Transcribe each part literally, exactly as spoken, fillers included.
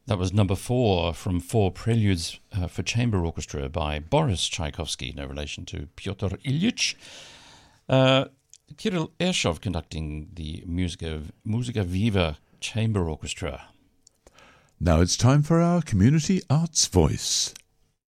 That was number four from four preludes uh, for chamber orchestra by Boris Tchaikovsky, no relation to Pyotr Ilyich. Uh, Kirill Ershov conducting the Musica, Musica Viva Chamber Orchestra. Now it's time for our Community Arts Voice.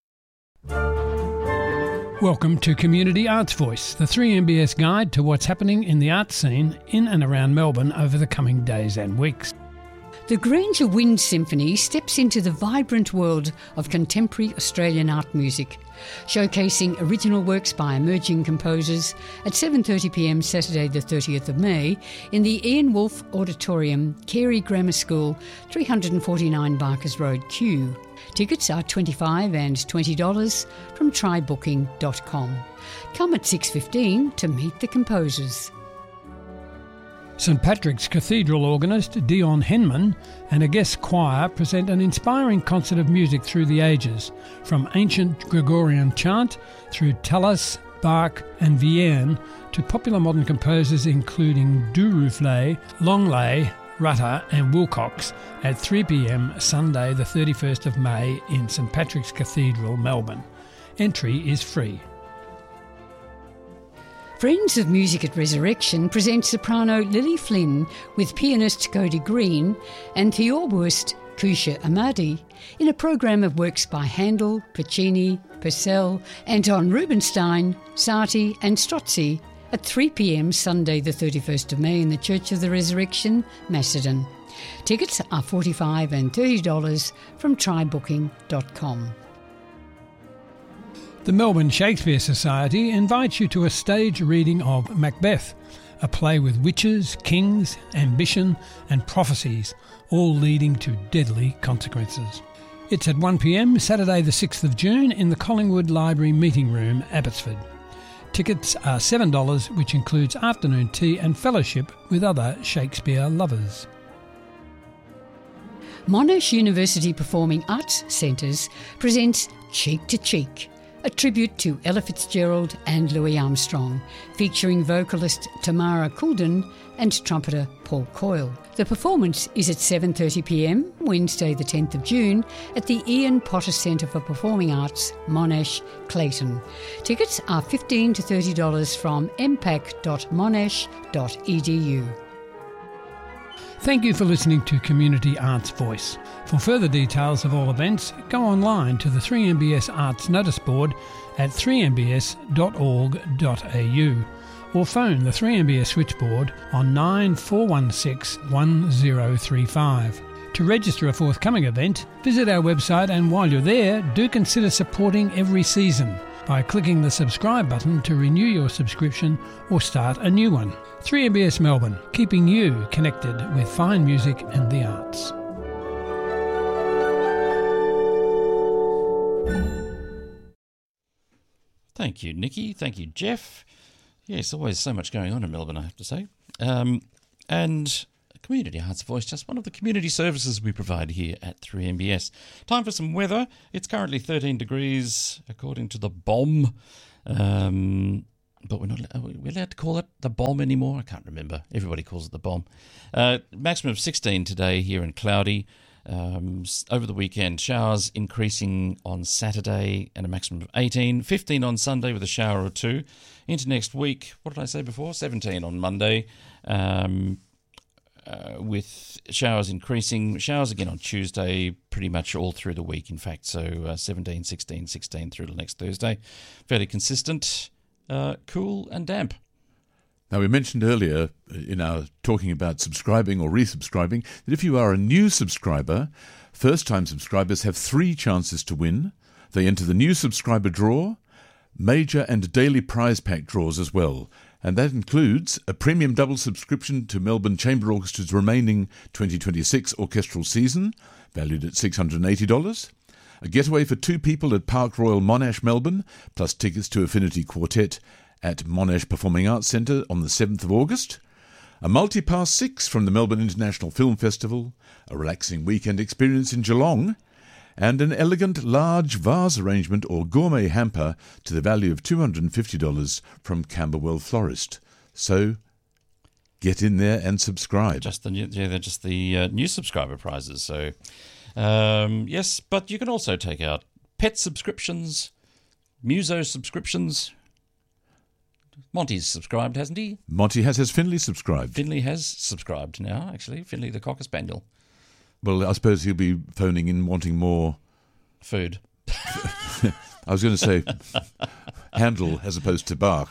Welcome to Community Arts Voice, the three M B S guide to what's happening in the arts scene in and around Melbourne over the coming days and weeks. The Granger Wind Symphony steps into the vibrant world of contemporary Australian art music, showcasing original works by emerging composers at seven thirty p m Saturday the thirtieth of May in the Ian Wolfe Auditorium, Carey Grammar School, three forty-nine Barkers Road, Kew. Tickets are twenty-five dollars and twenty dollars from try booking dot com. Come at six fifteen to meet the composers. St Patrick's Cathedral organist Dion Henman and a guest choir present an inspiring concert of music through the ages, from ancient Gregorian chant through Tallis, Bach and Vierne to popular modern composers including Duruflé, Longley, Rutter and Wilcox at three p m Sunday the thirty-first of May in St Patrick's Cathedral, Melbourne. Entry is free. Friends of Music at Resurrection present soprano Lily Flynn with pianist Cody Green and theorboist Kusha Amadi in a program of works by Handel, Puccini, Purcell, Anton Rubinstein, Satie and Strozzi at three p m Sunday the thirty-first of May in the Church of the Resurrection, Macedon. Tickets are forty-five dollars and thirty dollars from try booking dot com. The Melbourne Shakespeare Society invites you to a stage reading of Macbeth, a play with witches, kings, ambition and prophecies, all leading to deadly consequences. It's at one p m Saturday the sixth of June in the Collingwood Library Meeting Room, Abbotsford. Tickets are seven dollars, which includes afternoon tea and fellowship with other Shakespeare lovers. Monash University Performing Arts Centres presents Cheek to Cheek, a tribute to Ella Fitzgerald and Louis Armstrong, featuring vocalist Tamara Coulden and trumpeter Paul Coyle. The performance is at seven thirty p m Wednesday the tenth of June at the Ian Potter Centre for Performing Arts, Monash, Clayton. Tickets are fifteen dollars to thirty dollars from m pac dot monash dot e d u. Thank you for listening to Community Arts Voice. For further details of all events, go online to the three M B S Arts Notice Board at three m b s dot org dot a u or phone the three M B S switchboard on nine four one six one zero three five. To register a forthcoming event, visit our website, and while you're there, do consider supporting every season by clicking the subscribe button to renew your subscription or start a new one. three M B S Melbourne, keeping you connected with fine music and the arts. Thank you, Nikki. Thank you, Jeff. Yes, always so much going on in Melbourne, I have to say. Um, and Community Arts Voice, just one of the community services we provide here at three M B S. Time for some weather. It's currently thirteen degrees, according to the B O M. Um, but we're not are we allowed to call it the B O M anymore? I can't remember. Everybody calls it the B O M. Uh, maximum of sixteen today here in Cloudy. Um, over the weekend, showers increasing on Saturday and a maximum of eighteen. fifteen on Sunday with a shower or two. Into next week, what did I say before? seventeen on Monday. Um... Uh, with showers increasing, showers again on Tuesday, pretty much all through the week, in fact. So uh, seventeen, sixteen, sixteen through to next Thursday. Fairly consistent, uh, cool and damp. Now, we mentioned earlier in our talking about subscribing or resubscribing that if you are a new subscriber, first-time subscribers have three chances to win. They enter the new subscriber draw, major and daily prize pack draws as well. And that includes a premium double subscription to Melbourne Chamber Orchestra's remaining twenty twenty-six orchestral season, valued at six hundred eighty dollars, a getaway for two people at Park Royal Monash, Melbourne, plus tickets to Affinity Quartet at Monash Performing Arts Centre on the seventh of August, a multi-pass six from the Melbourne International Film Festival, a relaxing weekend experience in Geelong, and an elegant large vase arrangement or gourmet hamper to the value of two hundred fifty dollars from Camberwell Florist. So get in there and subscribe. Just the new, yeah, they're just the uh, new subscriber prizes. So Um, yes, but you can also take out pet subscriptions, Muso subscriptions. Monty's subscribed, hasn't he? Monty has. Has Finley subscribed? Finley has subscribed now, actually. Finley the Cocker Spaniel. Well, I suppose he'll be phoning in wanting more... Food. I was going to say handle as opposed to bark.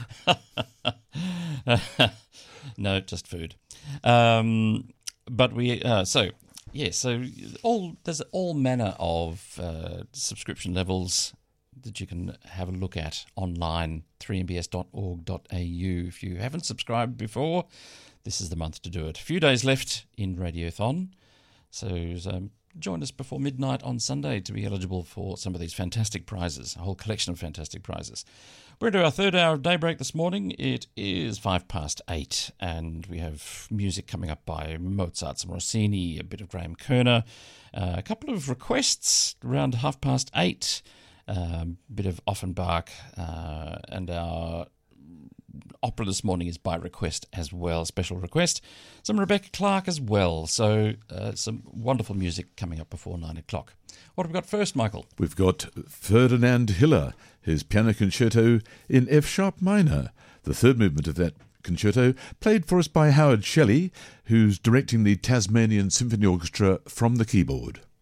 No, just food. Um, but we... Uh, so... Yeah, so all there's all manner of uh, subscription levels that you can have a look at online, three m b s dot org dot a u. If you haven't subscribed before, this is the month to do it. A few days left in Radiothon, so um, join us before midnight on Sunday to be eligible for some of these fantastic prizes, a whole collection of fantastic prizes. We're into our third hour of Daybreak this morning. It is five past eight, and we have music coming up by Mozart, some Rossini, a bit of Graham Kerner, uh, a couple of requests around half past eight, a um, bit of Offenbach, uh, and our opera this morning is by request as well, special request. Some Rebecca Clark as well, so uh, some wonderful music coming up before nine o'clock. What have we got first, Michael? We've got Ferdinand Hiller, his piano concerto in F-sharp minor, the third movement of that concerto, played for us by Howard Shelley, who's directing the Tasmanian Symphony Orchestra from the keyboard.